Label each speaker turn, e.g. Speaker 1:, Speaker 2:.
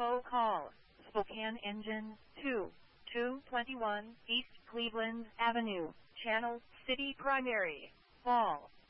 Speaker 1: Bravo call, Spokane Engine 2, 221 East Cleveland Avenue, Channel City Primary, Fall.